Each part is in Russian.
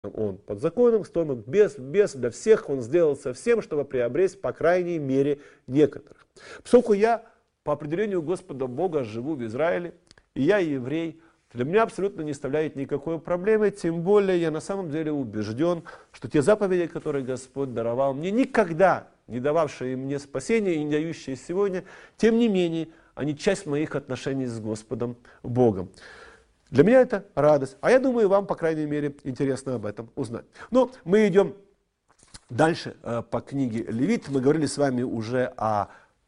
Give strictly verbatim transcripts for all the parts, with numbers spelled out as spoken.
Он под законом, стоимок без, без, для всех он сделал совсем, чтобы приобрести, по крайней мере, некоторых. Поскольку я по определению Господа Бога живу в Израиле, и я еврей, для меня абсолютно не составляет никакой проблемы, тем более я на самом деле убежден, что те заповеди, которые Господь даровал мне, никогда не дававшие мне спасения и не дающие сегодня, тем не менее, они часть моих отношений с Господом Богом. Для меня это радость, а я думаю, вам, по крайней мере, интересно об этом узнать. Но мы идем дальше э, по книге Левит. Мы говорили с вами уже о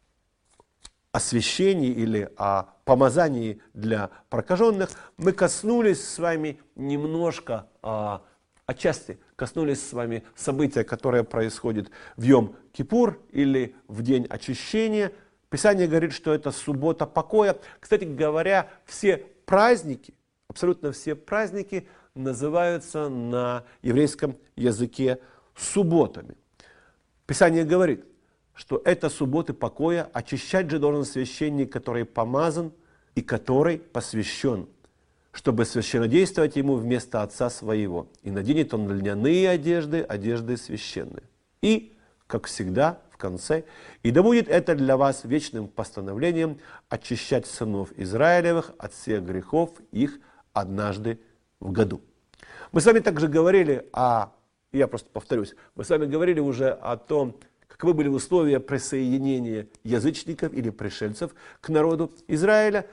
освящении или о помазании для прокаженных. Мы коснулись с вами немножко, э, отчасти коснулись с вами события, которое происходит в Йом-Кипур или в день очищения. Писание говорит, что это суббота покоя. Кстати говоря, все праздники, абсолютно все праздники называются на еврейском языке субботами. Писание говорит, что это субботы покоя, очищать же должен священник, который помазан и который посвящен, чтобы священнодействовать ему вместо отца своего. И наденет он льняные одежды, одежды священные. И, как всегда, в конце, и да будет это для вас вечным постановлением очищать сынов Израилевых от всех грехов их однажды в году. Мы с вами также говорили о, я просто повторюсь, мы с вами говорили уже о том, каковы были условия присоединения язычников или пришельцев к народу Израиля.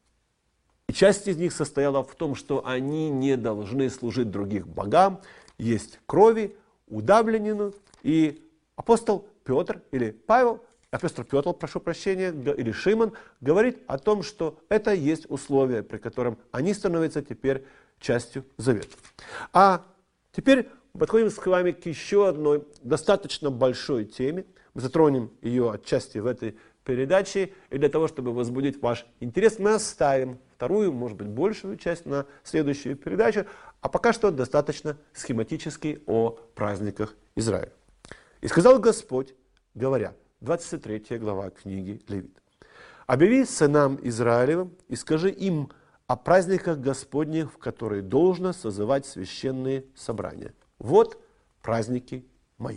И часть из них состояла в том, что они не должны служить другим богам, есть крови, удавленину. И апостол Петр или Павел, апостол Петр, прошу прощения, или Шимон, говорит о том, что это есть условия, при котором они становятся теперь частью завета. А теперь мы подходим с вами к еще одной достаточно большой теме. Мы затронем ее отчасти в этой передаче. И для того, чтобы возбудить ваш интерес, мы оставим вторую, может быть, большую часть на следующую передачу. А пока что достаточно схематически о праздниках Израиля. «И сказал Господь, говоря», двадцать третья глава книги Левит, «Объяви сынам Израилевым и скажи им о праздниках Господних, в которые должно созывать священные собрания. Вот праздники мои».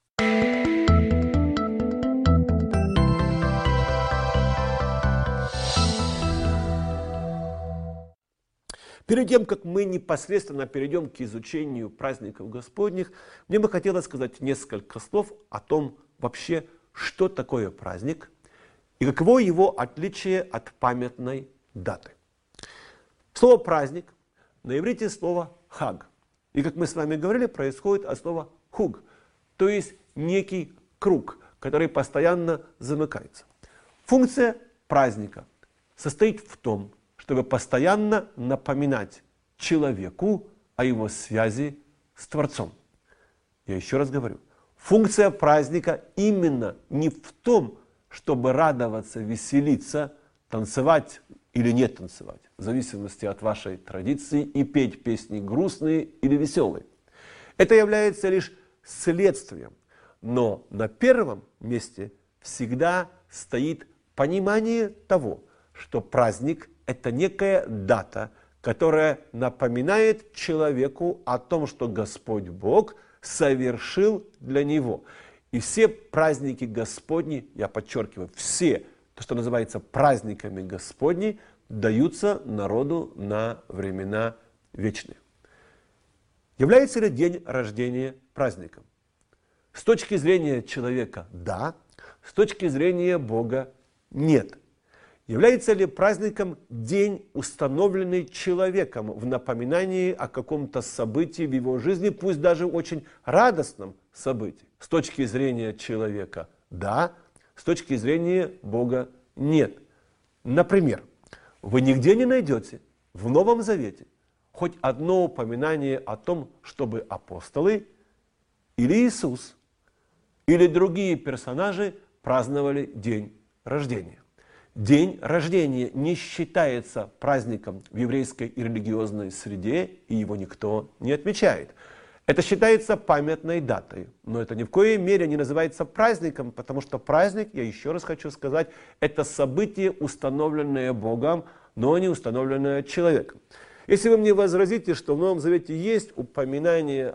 Перед тем, как мы непосредственно перейдем к изучению праздников Господних, мне бы хотелось сказать несколько слов о том вообще, что такое праздник и каково его отличие от памятной даты. Слово «праздник» на иврите слово «хаг». И, как мы с вами говорили, происходит от слова «хуг», то есть некий круг, который постоянно замыкается. Функция праздника состоит в том, чтобы постоянно напоминать человеку о его связи с Творцом. Я еще раз говорю, функция праздника именно не в том, чтобы радоваться, веселиться, танцевать или не танцевать, в зависимости от вашей традиции, и петь песни грустные или веселые. Это является лишь следствием, но на первом месте всегда стоит понимание того, что праздник – это некая дата, которая напоминает человеку о том, что Господь Бог совершил для него. И все праздники Господни, я подчеркиваю, все, то, что называется праздниками Господни, даются народу на времена вечные. Является ли день рождения праздником? С точки зрения человека – да, с точки зрения Бога – нет. Является ли праздником день, установленный человеком в напоминании о каком-то событии в его жизни, пусть даже очень радостном событии? С точки зрения человека – да, с точки зрения Бога – нет. Например, вы нигде не найдете в Новом Завете хоть одно упоминание о том, чтобы апостолы или Иисус или другие персонажи праздновали день рождения. День рождения не считается праздником в еврейской и религиозной среде, и его никто не отмечает. Это считается памятной датой, но это ни в коей мере не называется праздником, потому что праздник, я еще раз хочу сказать, это событие, установленное Богом, но не установленное человеком. Если вы мне возразите, что в Новом Завете есть упоминание